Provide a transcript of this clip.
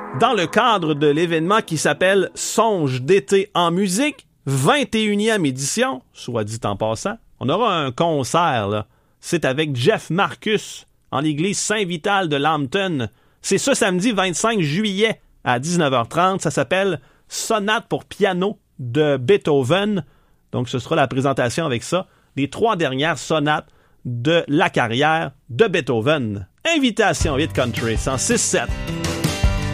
dans le cadre de l'événement qui s'appelle Songe d'été en musique, 21e édition, soit dit en passant. On aura un concert, là. C'est avec Jeff Marcus en l'église Saint-Vital de Lambton. C'est ce samedi 25 juillet à 19h30. Ça s'appelle Sonate pour piano de Beethoven. Donc, ce sera la présentation avec ça. Les 3 dernières sonates de la carrière de Beethoven. Invitation Hit Country 106.7.